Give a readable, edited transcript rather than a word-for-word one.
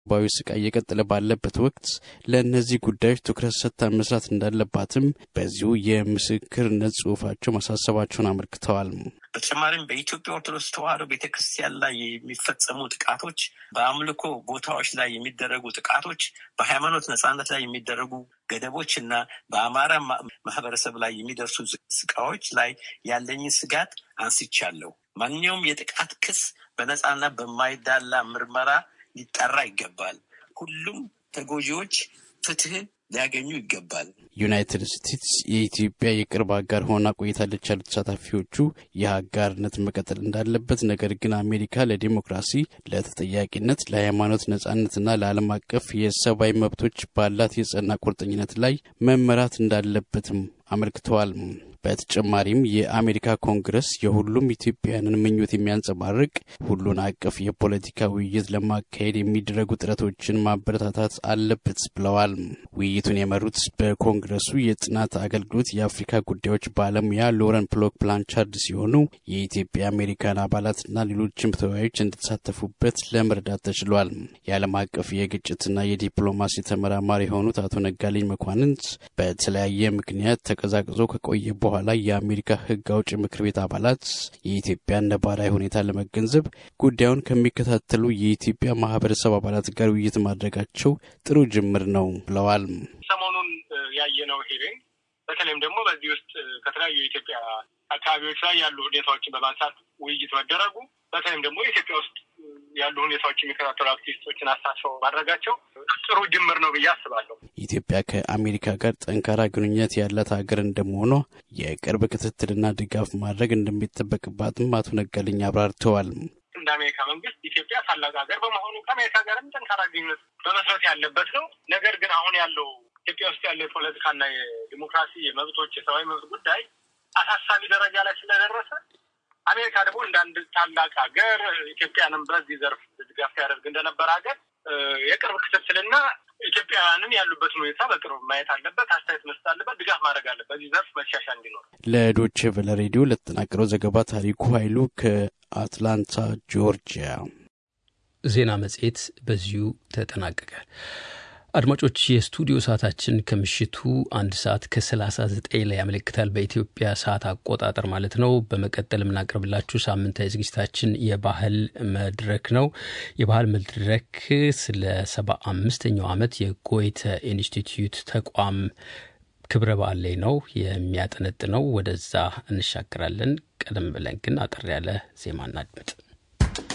ባዩ ስቃይ የቀጠለ ባለበት ወቅት ለእነዚህ ጉዳዮች ትኩረት ሰጥታ መስራት እንዳለባትም በዚሁ የምስክርነት ጽሑፋቸው ማሳሰባቸውን አመልክተዋል። በተጨማሪም በኢትዮጵያ ኦርቶዶክስ ተዋሕዶ ቤተክርስቲያን ላይ የሚፈጸሙ ጥቃቶች፣ በአምልኮ ቦታዎች ላይ የሚደረጉ ጥቃቶች፣ በሃይማኖት ነጻነት ላይ የሚደረጉ ገደቦች እና በአማራ ማህበረሰብ ላይ የሚደርሱ ስቃዮች ላይ ያለኝ ስጋት አንስቻለሁ። ማንኛውም የጥቃት ክስ በነጻና በማይዳላ ምርመራ ሊጣራ ይገባል። ሁሉም ተጎጂዎች ፍትህ ሊያገኙ ይገባል። ዩናይትድ ስቴትስ የኢትዮጵያ የቅርብ አጋር ሆና ቆይታለች ያሉት ተሳታፊዎቹ የአጋርነት መቀጠል እንዳለበት፣ ነገር ግን አሜሪካ ለዲሞክራሲ፣ ለተጠያቂነት፣ ለሃይማኖት ነጻነትና ለዓለም አቀፍ የሰብአዊ መብቶች ባላት የጸና ቁርጠኝነት ላይ መመራት እንዳለበትም አመልክተዋል። በተጨማሪም የአሜሪካ ኮንግረስ የሁሉም ኢትዮጵያውያንን ምኞት የሚያንጸባርቅ ሁሉን አቀፍ የፖለቲካ ውይይት ለማካሄድ የሚደረጉ ጥረቶችን ማበረታታት አለበት ብለዋል። ውይይቱን የመሩት በኮንግረሱ የጥናት አገልግሎት የአፍሪካ ጉዳዮች ባለሙያ ሎረን ፕሎክ ብላንቻርድ ሲሆኑ የኢትዮጵያ አሜሪካን አባላትና ሌሎችም ተወያዮች እንዲሳተፉበት ለመረዳት ተችሏል። የዓለም አቀፍ የግጭትና የዲፕሎማሲ ተመራማሪ የሆኑት አቶ ነጋልኝ መኳንንት በተለያየ ምክንያት ተቀዛቅዞ ከቆየ በኋላ የአሜሪካ ሕግ አውጪ ምክር ቤት አባላት የኢትዮጵያን ነባራዊ ሁኔታ ለመገንዘብ ጉዳዩን ከሚከታተሉ የኢትዮጵያ ማህበረሰብ አባላት ጋር ውይይት ማድረጋቸው ጥሩ ጅምር ነው ብለዋል። ሰሞኑን ያየነው ሄሪንግ በተለይም ደግሞ በዚህ ውስጥ ከተለያዩ የኢትዮጵያ አካባቢዎች ላይ ያሉ ሁኔታዎችን በማንሳት ውይይት መደረጉ፣ በተለይም ደግሞ ኢትዮጵያ ውስጥ ያሉ ሁኔታዎችን የሚከታተሉ አክቲቪስቶችን አሳትፈው ማድረጋቸው ጥሩ ጅምር ነው ብዬ አስባለሁ። ኢትዮጵያ ከአሜሪካ ጋር ጠንካራ ግንኙነት ያላት ሀገር እንደመሆኗ የቅርብ ክትትልና ድጋፍ ማድረግ እንደሚጠበቅባትም አቶ ነጋልኝ አብራርተዋል። እንደ አሜሪካ መንግስት ኢትዮጵያ ታላቅ ሀገር በመሆኑ ከአሜሪካ ጋርም ጠንካራ ግንኙነት በመስራት ያለበት ነው። ነገር ግን አሁን ያለው ኢትዮጵያ ውስጥ ያለው የፖለቲካና የዲሞክራሲ የመብቶች የሰብአዊ መብት ጉዳይ አሳሳቢ ደረጃ ላይ ስለደረሰ አሜሪካ ደግሞ እንደ አንድ ታላቅ ሀገር ኢትዮጵያንም በዚህ ዘርፍ ድጋፍ ያደርግ እንደነበረ ሀገር የቅርብ ክትትልና ኢትዮጵያውያንን ያሉበት ሁኔታ በቅርብ ማየት አለበት፣ አስተያየት መስጠት አለበት፣ ድጋፍ ማድረግ አለበት በዚህ ዘርፍ መሻሻል እንዲኖር። ለዶቼ ቬለ ሬዲዮ ለተጠናቀረው ዘገባ ታሪኩ ኃይሉ ከአትላንታ ጆርጂያ። ዜና መጽሔት በዚሁ ተጠናቀቀ። አድማጮች የስቱዲዮ ሰዓታችን ከምሽቱ 1:39 ላይ ያመለክታል በኢትዮጵያ ሰዓት አቆጣጠር ማለት ነው። በመቀጠል የምናቀርብላችሁ ሳምንታዊ ዝግጅታችን የባህል መድረክ ነው። የባህል መድረክ ስለ 75ኛው ዓመት የጎይተ ኢንስቲትዩት ተቋም ክብረ በዓል ላይ ነው የሚያጠነጥነው። ወደዛ እንሻገራለን። ቀደም ብለን ግን አጠር ያለ ዜማ እናድምጥ።